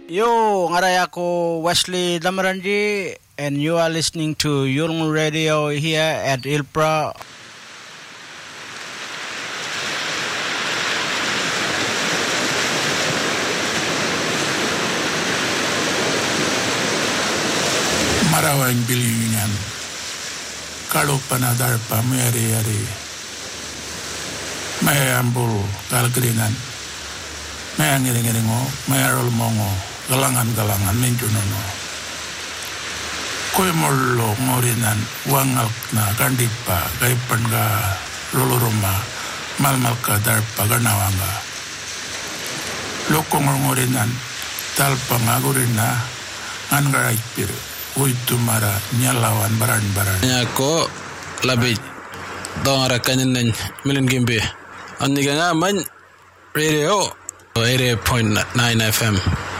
Yo, ngaray ako Wesley Damaranji, and you are listening to Yulong Radio here at Ilpra. Marawang bilingan, kalau panadarpa mayari-yari, mayambul kalgringan, mayangiring-iringo, mayarol mongo, galangan-galangan menjunono. Koy mollo ngorinan, wangal na kandipa, kaipan ka luluruma, malmal ka darpa ganawanga. Lokong ngorinan, talpa ngagurin na, ngangaray piru. Uitu mara nyalawan baran-baran. Nyako labit dong rakanin nan milin gimbe. Aniga nga man radio 88.9 FM.